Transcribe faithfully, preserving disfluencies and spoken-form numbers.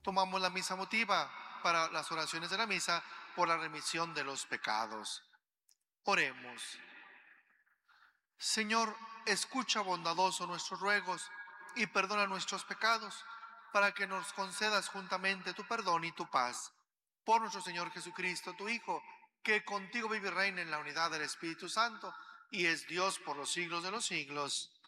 Tomamos la misa motiva para las oraciones de la misa por la remisión de los pecados. Oremos. Señor, escucha bondadoso nuestros ruegos y perdona nuestros pecados, para que nos concedas juntamente tu perdón y tu paz. Por nuestro Señor Jesucristo, tu Hijo, que contigo vive y reina en la unidad del Espíritu Santo, y es Dios por los siglos de los siglos.